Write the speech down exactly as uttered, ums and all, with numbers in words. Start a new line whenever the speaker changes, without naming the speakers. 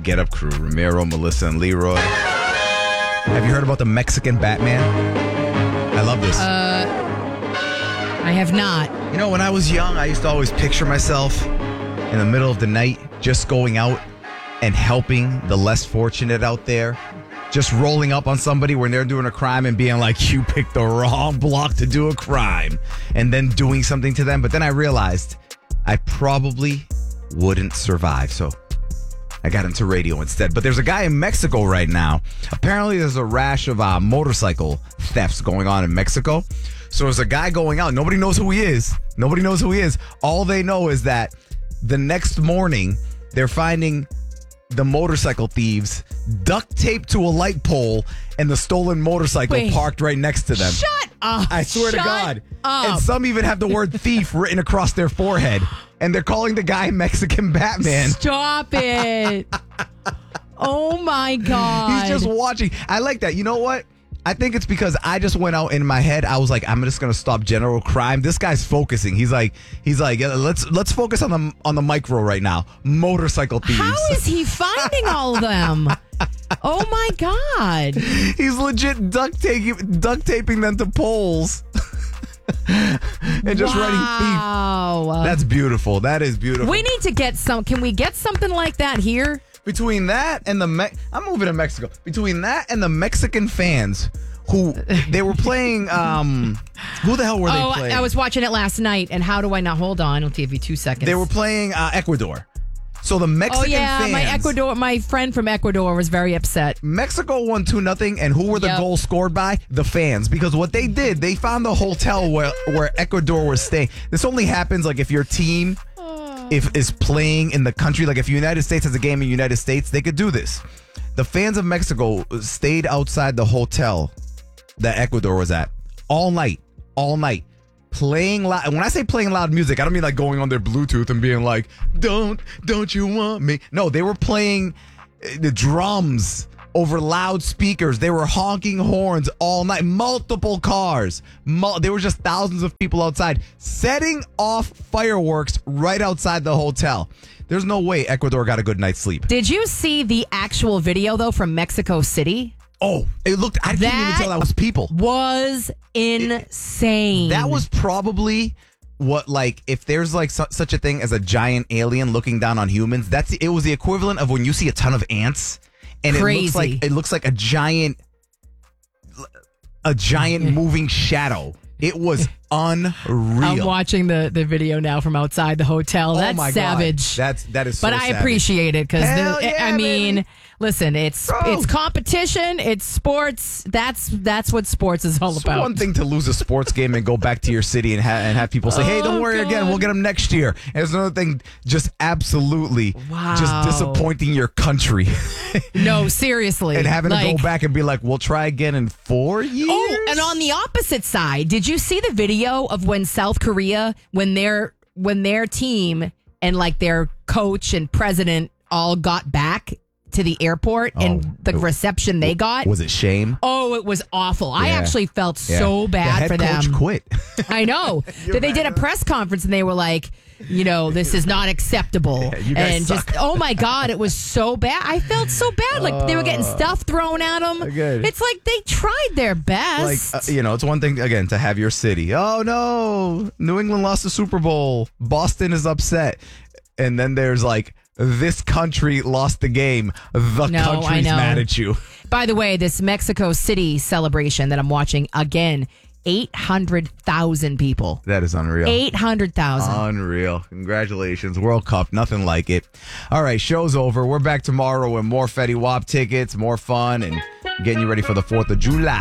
Get Up crew, Ramiro, Melissa, and Leroy. Have you heard about the Mexican Batman? I love this.
Uh, I have not.
You know, when I was young, I used to always picture myself in the middle of the night just going out and helping the less fortunate out there. Just rolling up on somebody when they're doing a crime and being like, you picked the wrong block to do a crime. And then doing something to them. But then I realized I probably wouldn't survive. So I got into radio instead. But there's a guy in Mexico right now. Apparently there's a rash of uh, motorcycle thefts going on in Mexico. So there's a guy going out. Nobody knows who he is. Nobody knows who he is. All they know is that the next morning they're finding the motorcycle thieves duct taped to a light pole and the stolen motorcycle
Wait.
parked right next to them.
Shut up.
I swear
Shut
to God.
up.
And some even have the word thief written across their forehead. And they're calling the guy Mexican Batman.
Stop it. Oh, my God.
He's just watching. I like that. You know what? I think it's because I just went out in my head. I was like, I'm just gonna stop general crime. This guy's focusing. He's like, he's like, yeah, let's let's focus on the on the micro right now. Motorcycle thieves.
How is he finding all of them? Oh my God.
He's legit duct taping duct taping them to poles. And just writing thief.
Wow.
That's beautiful. That is beautiful.
We need to get some. Can we get something like that here?
Between that and the Me- I'm moving to Mexico. Between that and the Mexican fans who they were playing. Um, who the hell were
oh,
they playing?
I was watching it last night. And how do I not? Hold on. I'll give you two seconds.
They were playing uh, Ecuador. So the Mexican
Oh yeah,
fans,
my Ecuador, my friend from Ecuador was very upset.
Mexico won two nothing, and who were the
Yep.
goals scored by? The fans. Because what they did, they found the hotel where where Ecuador was staying. This only happens like if your team if is playing in the country. Like if the United States has a game in the United States, they could do this. The fans of Mexico stayed outside the hotel that Ecuador was at all night, all night. Playing loud. And when I say playing loud music, I don't mean like going on their Bluetooth and being like, don't, don't you want me? No, they were playing the drums over loudspeakers. They were honking horns all night. Multiple cars. Mul- there were just thousands of people outside setting off fireworks right outside the hotel. There's no way Ecuador got a good night's sleep.
Did you see the actual video though from Mexico City?
Oh, it looked, I couldn't even
That
tell that was people.
Was insane.
That was probably what, like, if there's like su- such a thing as a giant alien looking down on humans, that's it was the equivalent of when you see a ton of ants and
Crazy.
it looks like it looks like a giant a giant moving shadow. It was unreal.
I'm watching the, the video now from outside the hotel.
Oh
That's
my
savage.
God. That's that is so
But I
savage.
appreciate it because
Hell yeah,
I mean,
baby.
listen, it's
Bro.
it's competition, it's sports. That's that's what sports is all
It's
about.
one thing to lose a sports game and go back to your city and, ha- and have people say, hey, don't
Oh,
worry
God.
again, we'll get them next year. And it's another thing, just absolutely
Wow.
just disappointing your country.
No, seriously.
And having
Like-
to go back and be like, we'll try again in four years.
Oh, and on the opposite side, did you see the video of when South Korea, when their when their team and like their coach and president all got back to the airport and
Oh,
the
it-
reception they got?
Was it shame?
Oh, it was awful. I
Yeah.
actually felt
Yeah.
so
The
bad
head
for them.
coach quit.
I know. that they did a press conference and they were like, you know, this is not acceptable.
Yeah, you guys
and
suck.
just, oh my God, it was so bad. I felt so bad. Like they were getting stuff thrown at them.
Good.
It's like they tried their
Like,
best.
uh, you know, it's one thing, again, to have your city. Oh, no. New England lost the Super Bowl. Boston is upset. And then there's like, this country lost the game. The
No, I
country's
know.
mad at you.
By the way, this Mexico City celebration that I'm watching, again, eight hundred thousand people.
That is unreal.
eight hundred thousand.
Unreal. Congratulations. World Cup. Nothing like it. All right. Show's over. We're back tomorrow with more Fetty Wap tickets, more fun, and getting you ready for the fourth of July.